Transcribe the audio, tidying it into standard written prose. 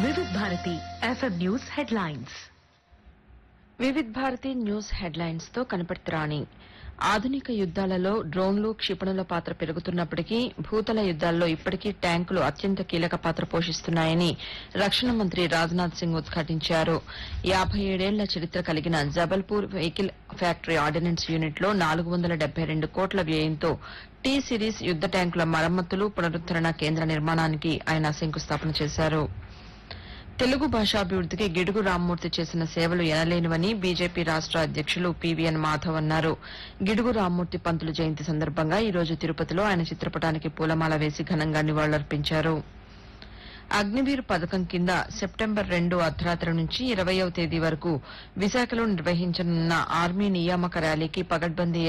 వివిధ Bharati FM news headlines. Vividh Bharati news headlines తో కనపడుతురాని. ఆధునిక యుద్దాలలో డ్రోన్లు క్షిపణుల పాత్ర పెరుగుతున్నప్పటికీ భూతల యుద్దాల్లో ఇప్పటికీ ట్యాంకులు అత్యంత కీలక పాత్ర పోషిస్తున్నాయని రక్షణ మంత్రి రాజ్నాథ్ సింగ్ ఉద్ఘాటించారు. 57 ఏళ్ల చరిత్ర కలిగిన జబల్పూర్ వెహికల్ ఫ్యాక్టరీ ఆర్డినెన్స్ యూనిట్లో 472 కోట్ల వ్యయంతో టీ సిరీస్ యుద్ద ట్యాంకుల మరమ్మతులు పునరుద్దరణ కేంద్ర నిర్మాణానికి ఆయన శంకుస్థాపన చేశారు. తెలుగు భాషాభివృద్దికి గిడుగు రామ్మూర్తి చేసిన సేవలు ఎనలేనివని బీజేపీ రాష్ట అధ్యక్షులు పీవీఎన్ మాధవ్ అన్నారు. గిడుగు రామ్మూర్తి పంతులు జయంతి సందర్భంగా ఈ రోజు తిరుపతిలో ఆయన చిత్రపటానికి పూలమాల వేసి ఘనంగా నివాళులర్పించారు. అగ్నివీర్ పథకం కింద సెప్టెంబర్ 2 అర్ధరాత్రి నుంచి 20వ తేదీ వరకు విశాఖలో నిర్వహించనున్న ఆర్మీ నియామక ర్యాలీకి పగడ్బందీ